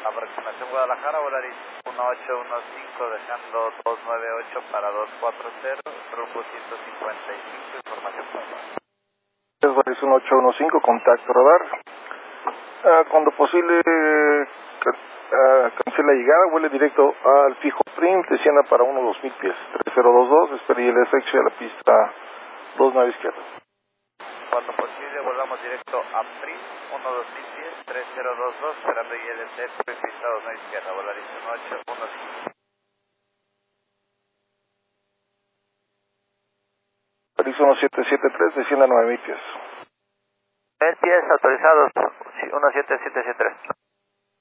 Aproximación Guadalajara, Volaris 1815, dejando 298 para 240, rumbo 155, información para Volaris 1815, contacto radar. Cuando posible, cancela la llegada, vuele directo al fijo Prim, descienda para 2000 pies, 3022, espere el SX a la pista 29 izquierda. Cuando posible, volvamos directo a PRI, 2000 pies, 3022, esperando ILT, pista 29 izquierda, Volaris 1815. Volaris 1773, descienda 9000 pies. 1000 pies autorizados, 17773.